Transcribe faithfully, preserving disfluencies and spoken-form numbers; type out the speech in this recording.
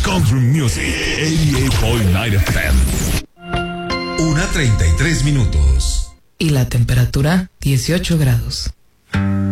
Country Music, ochenta y ocho punto nueve F M. Una treinta y tres minutos. Y la temperatura, dieciocho grados.